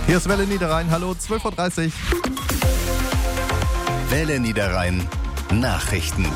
Hier ist Welle Niederrhein, hallo, 12.30 Uhr. Welle Niederrhein Nachrichten.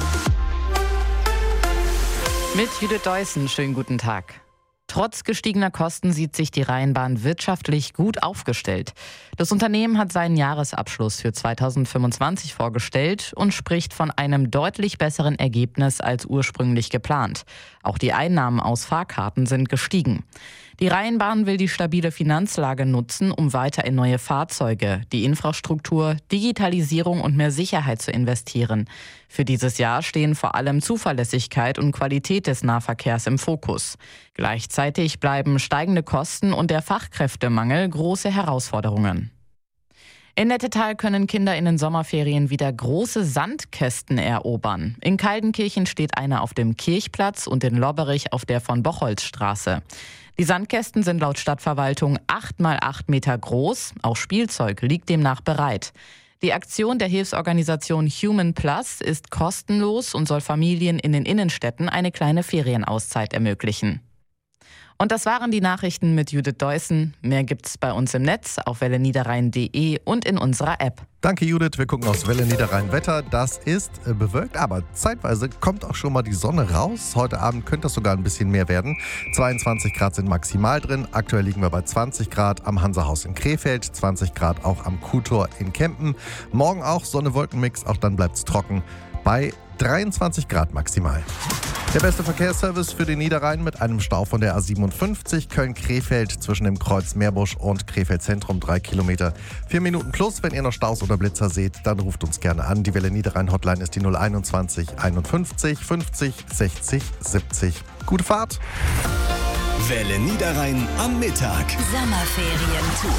Mit Judith Deussen, schönen guten Tag. Trotz gestiegener Kosten sieht sich die Rheinbahn wirtschaftlich gut aufgestellt. Das Unternehmen hat seinen Jahresabschluss für 2025 vorgestellt und spricht von einem deutlich besseren Ergebnis als ursprünglich geplant. Auch die Einnahmen aus Fahrkarten sind gestiegen. Die Rheinbahn will die stabile Finanzlage nutzen, um weiter in neue Fahrzeuge, die Infrastruktur, Digitalisierung und mehr Sicherheit zu investieren. Für dieses Jahr stehen vor allem Zuverlässigkeit und Qualität des Nahverkehrs im Fokus. Gleichzeitig bleiben steigende Kosten und der Fachkräftemangel große Herausforderungen. In Nettetal können Kinder in den Sommerferien wieder große Sandkästen erobern. In Kaldenkirchen steht einer auf dem Kirchplatz und in Lobberich auf der von Bocholzstraße. Die Sandkästen sind laut Stadtverwaltung 8 mal 8 Meter groß. Auch Spielzeug liegt demnach bereit. Die Aktion der Hilfsorganisation Human Plus ist kostenlos und soll Familien in den Innenstädten eine kleine Ferienauszeit ermöglichen. Und das waren die Nachrichten mit Judith Deussen. Mehr gibt's bei uns im Netz auf welleniederrhein.de und in unserer App. Danke Judith, wir gucken aufs Welle Niederrhein Wetter. Das ist bewölkt, aber zeitweise kommt auch schon mal die Sonne raus. Heute Abend könnte das sogar ein bisschen mehr werden. 22 Grad sind maximal drin. Aktuell liegen wir bei 20 Grad am Hansahaus in Krefeld, 20 Grad auch am Kuhtor in Kempen. Morgen auch Sonne-Wolken-Mix, auch dann bleibt es trocken bei 23 Grad maximal. Der beste Verkehrsservice für den Niederrhein mit einem Stau von der A57 Köln-Krefeld zwischen dem Kreuz Meerbusch und Krefeld Zentrum 3 Kilometer. 4 Minuten plus, wenn ihr noch Staus oder Blitzer seht, dann ruft uns gerne an. Die Welle Niederrhein Hotline ist die 021 51 50 60 70. Gute Fahrt! Welle Niederrhein am Mittag. Sommerferientour.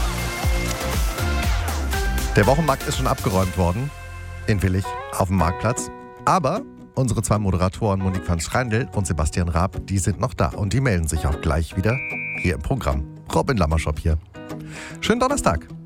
Der Wochenmarkt ist schon abgeräumt worden in Willich auf dem Marktplatz. Aber unsere zwei Moderatoren Monique van Schreindl und Sebastian Raab, die sind noch da und die melden sich auch gleich wieder hier im Programm. Robin Lammerschop hier. Schönen Donnerstag.